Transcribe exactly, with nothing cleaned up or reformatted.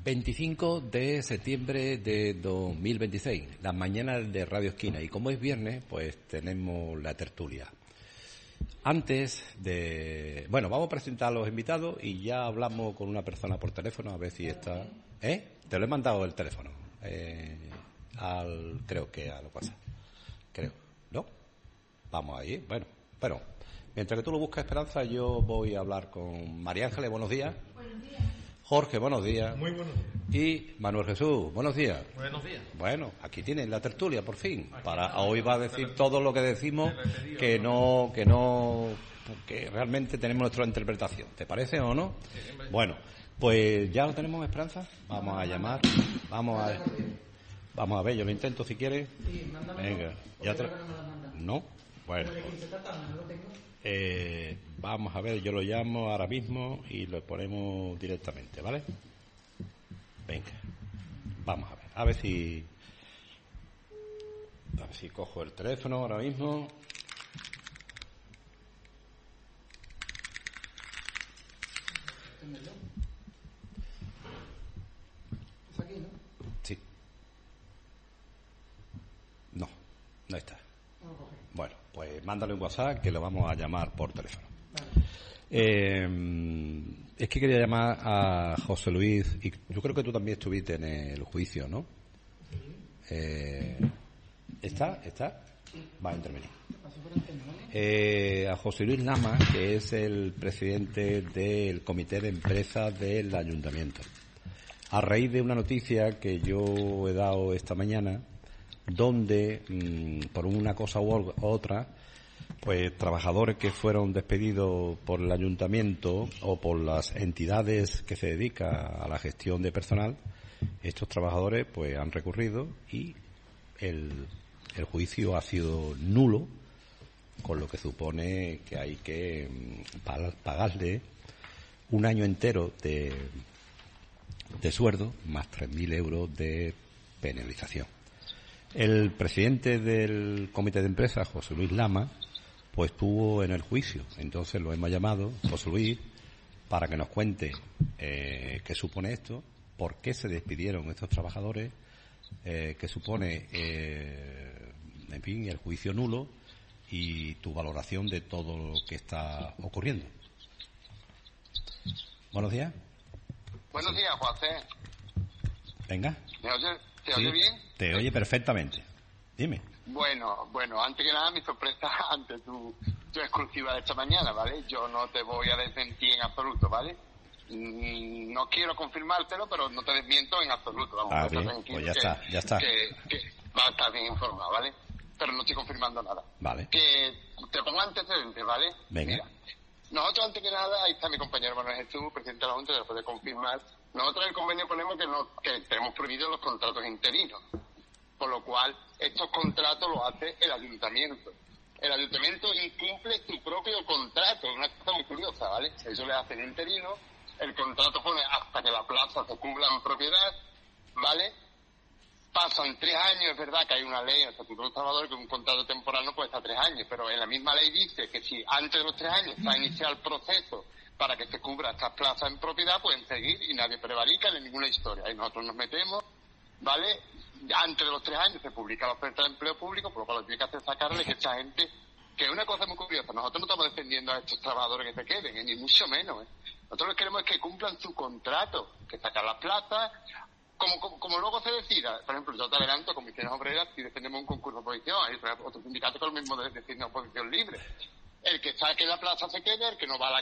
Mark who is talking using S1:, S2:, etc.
S1: veinticinco de septiembre de dos mil veintiséis, las mañanas de Radio Esquina. Y como es viernes, pues tenemos la tertulia. Antes de... Bueno, vamos a presentar a los invitados y ya hablamos con una persona por teléfono a ver si está... ¿Eh? Te lo he mandado el teléfono. Eh, al... Creo que a lo pasa. Creo. ¿No? Vamos ahí. Bueno, bueno. Mientras que tú lo buscas, Esperanza, yo voy a hablar con María Ángeles. Buenos días.
S2: Buenos días.
S1: Jorge, buenos días.
S3: Muy buenos días.
S1: Y Manuel Jesús, buenos días.
S3: Buenos días.
S1: Bueno, aquí tienen la tertulia, por fin.
S3: Aquí
S1: Para
S3: está,
S1: hoy va a decir todo lo que decimos,
S3: repetido,
S1: que
S3: ¿no?
S1: no, que no, que realmente tenemos nuestra interpretación. ¿Te parece o no? Bueno, pues ya lo tenemos, Esperanza. Vamos a llamar. Vamos a, vamos a ver. Yo lo intento si quieres. Venga, ya te... No, bueno. Eh, vamos a ver, yo lo llamo ahora mismo y lo ponemos directamente, ¿vale? Venga, vamos a ver, a ver si a ver si cojo el teléfono ahora mismo.
S2: ¿Es aquí, no?
S1: Sí. No, no está. Bueno, pues mándale un WhatsApp que lo vamos a llamar por teléfono.
S2: Vale.
S1: Eh, es que quería llamar a José Luis, y yo creo que tú también estuviste en el juicio, ¿no?
S2: Sí.
S1: Eh, ¿Está? ¿Está? Va a intervenir.
S2: Paso por antena, ¿vale?
S1: Eh, a José Luis Lama, que es el presidente del comité de empresa del ayuntamiento. A raíz de una noticia que yo he dado esta mañana, donde mmm, por una cosa u otra, pues trabajadores que fueron despedidos por el ayuntamiento o por las entidades que se dedican a la gestión de personal, estos trabajadores pues han recurrido y el, el juicio ha sido nulo, con lo que supone que hay que mmm, pagarle un año entero de, de sueldo más tres mil euros de penalización. El presidente del comité de empresa, José Luis Lama, pues estuvo en el juicio. Entonces lo hemos llamado, José Luis, para que nos cuente eh, qué supone esto, por qué se despidieron estos trabajadores, eh, qué supone, eh, en fin, el juicio nulo y tu valoración de todo lo que está ocurriendo. Buenos días.
S4: Buenos días, José.
S1: Venga.
S4: ¿Me oye, ¿Te
S1: Sí,
S4: oye bien?
S1: Te oye perfectamente. Dime.
S4: Bueno, bueno, antes que nada mi sorpresa ante tu, tu exclusiva de esta mañana, ¿vale? Yo no te voy a desmentir en absoluto, ¿vale? Mm, No quiero confirmártelo, pero no te desmiento en absoluto. Vamos,
S1: Ah,
S4: estar
S1: bien,
S4: tranquilo
S1: pues ya
S4: que-
S1: está, ya está.
S4: Que, que va a estar bien informado, ¿vale? Pero no estoy confirmando nada.
S1: Vale.
S4: Que te pongo antecedentes, ¿vale?
S1: Venga.
S4: Mira, nosotros antes que nada, ahí está mi compañero Manuel Jesús, presidente de la Junta, que lo puede confirmar. Nosotros en el convenio ponemos que, no, que tenemos prohibidos los contratos interinos. Por lo cual, estos contratos los hace el ayuntamiento. El ayuntamiento incumple su propio contrato, una cosa muy curiosa, ¿vale? Ellos le hacen interino, el contrato pone hasta que la plaza se cumpla en propiedad, ¿vale? Pasan tres años, es verdad que hay una ley en el Estatuto de los Trabajadores que un contrato temporal no puede estar tres años, pero en la misma ley dice que si antes de los tres años se ha iniciado el proceso para que se cubra estas plazas en propiedad, pueden seguir y nadie prevarica ni ninguna historia. Y nosotros nos metemos, ¿vale? Antes de los tres años se publica la oferta de empleo público, por lo cual lo que tiene que hacer es sacarle que esta gente, que es una cosa muy curiosa, nosotros no estamos defendiendo a estos trabajadores que se queden, ¿eh? Ni mucho menos, ¿eh? Nosotros lo que queremos es que cumplan su contrato, que sacar las plazas, como, como, como luego se decida. Por ejemplo, yo te adelanto, comisiones obreras, si defendemos un concurso de oposición, hay otro sindicato con lo mismo de defender oposición libre. El que saque la plaza se quede, el que no va a la